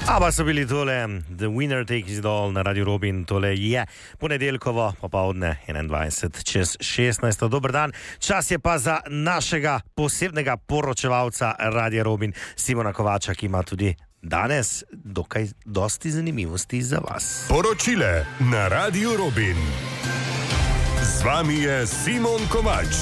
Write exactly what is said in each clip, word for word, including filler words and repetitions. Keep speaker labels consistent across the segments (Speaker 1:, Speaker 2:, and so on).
Speaker 1: Aba so bili tole, The Winner Takes It All na Radio Robin, tole je ponedeljkovo popoldne enaindvajset čez šestnajst. Dober dan, čas je pa za našega posebnega poročevalca Radio Robin, Simona Kovača, ki ima tudi danes dokaj dosti zanimivosti za vas.
Speaker 2: Poročile na Radio Robin. Z vami je Simon Kovač.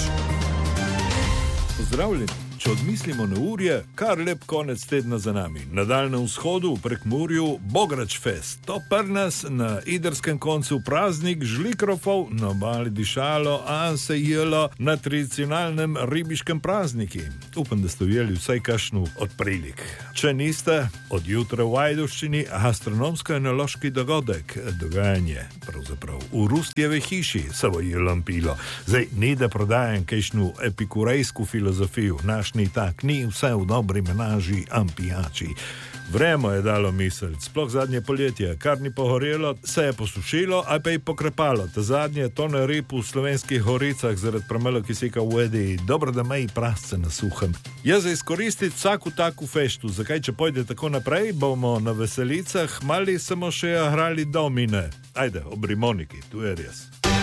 Speaker 3: Pozdravljeni. Če odmislimo na urje, kar lep konec tedna za nami. Na Daljnem vzhodu, v Prekmurju, Bograč Fest. To pr nas na idrskem koncu praznik žlikrofov, na obali dišalo, a se jelo na tradicionalnem ribiškem prazniki. Upam, da ste ujeli vsaj kakšnu od prilik. Če niste, od jutra v Ajdovščini astronomsko-enološki dogodek, dogajanje, pravzaprav v Rustjeve hiši, se bo jelom pilo. Zdaj, ni da prodajam kakšnu epikurejsku filozofijo, naš ni tak, ni vse v dobri menaži, ampijači. Vreme je dalo misel, sploh zadnje poletje, kar ni pohorelo, se je posušilo, a pa je pokrepalo. Ta zadnje tone rib v slovenskih horicah zaradi premalo kisika v vedi, dobro da meji prasce na suhem. Je za izkoristiti vsaku taku feštu, zakaj če pojde tako naprej, bomo na veselicah mali samo še hrali domine. Ajde, ob rimoniki, tu je res.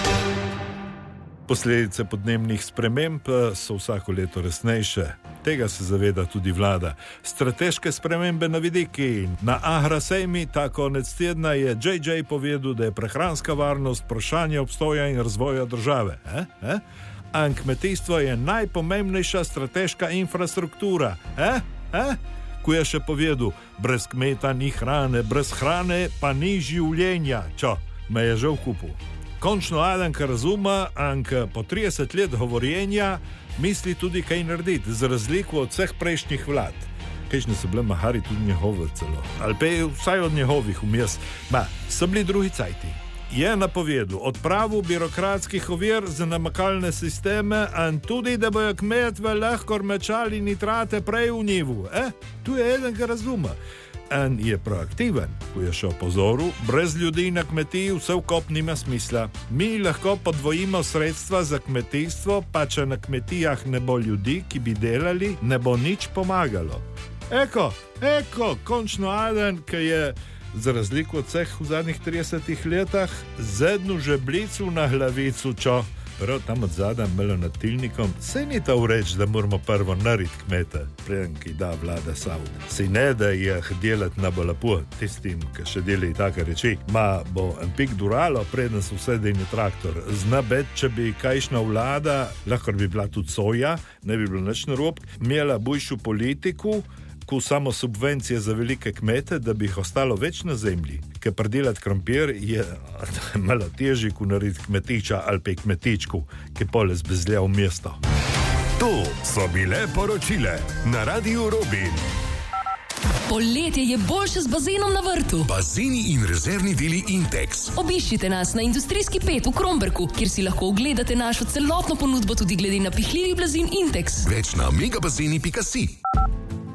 Speaker 3: Posledice podnebnih sprememb so vsako leto resnejše. Tega se zaveda tudi vlada. Strateške spremembe na vidiki. Na Agrasejmi ta konec tedna je J J povedal, da je prehranska varnost vprašanje obstoja in razvoja države. Eh? Eh? A kmetijstvo je najpomembnejša strateška infrastruktura. Eh? Eh? Ko je še povedal, brez kmeta ni hrane, brez hrane pa ni življenja. Čo, me je že v kupu. Končno Adanka razuma, Anka po trideset let govorjenja misli tudi kaj narediti, za razliko od vseh prejšnjih vlad. Kajšne so bile mahari tudi njegove celo, ali pa vsaj od njegovih vmes. Ma, so bili drugi cajti. Je napovedal odpravu birokratskih ovir za namakalne sisteme, in tudi, da bojo kmetve lahko mečali nitrate prej v njivu. Eh? Tu je eden, ki razuma. En je proaktiven, ko je še opozoril, brez ljudi na kmetiji vse v kop nima smisla. Mi lahko podvojimo sredstva za kmetijstvo, pa če na kmetijah ne bo ljudi, ki bi delali, ne bo nič pomagalo. Eko, eko, končno Aden, ki je za razliko od vseh v zadnjih tridesetih letah zednu žeblicu na glavicu, čo. Prav tam od zadaj malo nad tilnikom, sej ni ta ureč, da moramo prvo narit kmeta, preden ki da vlada sav. Sej ne, da jih delat na balapu, tistim, ki še deli take reči. Ma bo en pik duralo, preden se vse dejne traktor. Zna bet, če bi kajšna vlada, lahko bi bila tudi soja, ne bi bilo nič narob, imela bujšu politiku, ko samo subvencije za velike kmete, da bi jih ostalo več na zemlji. Ker predelati krompir je malo težje, ko narediti kmetiča ali pa kmetičku, ki pole zbezlja v mesto.
Speaker 2: To so bile poročile na Radio Robin.
Speaker 4: Poletje je boljše z bazenom na vrtu.
Speaker 2: Bazeni in rezervni deli Intex.
Speaker 4: Obiščite nas na Industrijski pet v Kromberku, kjer si lahko ogledate našo celotno ponudbo tudi glede na pihljivih blazin Intex.
Speaker 2: Več na megabazeni pika si.